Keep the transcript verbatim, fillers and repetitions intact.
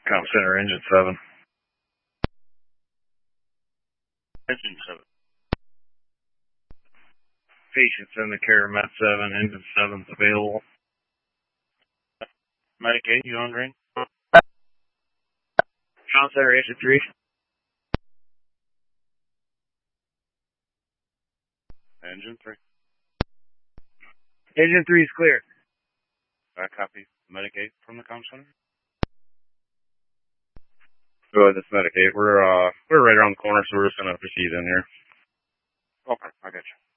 Com Center, engine seven. Engine seven. Patients in the care, Met seven, engine seven's available. Medic eight, you on green? Com Center, engine three. Engine three. Engine three is clear. I copy. Medic eight from the com center. Go ahead, this Medic eight. We're uh we're right around the corner, so we're just gonna proceed in here. Okay, I got you.